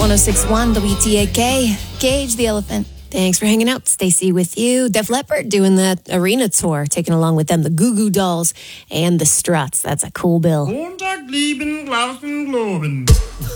106.1 WTAK. Cage the Elephant. Thanks for hanging out. Stacey with you. Def Leppard doing the arena tour, taking along with them the Goo Goo Dolls and the Struts. That's a cool bill. Montag, lieben, glauben, globen.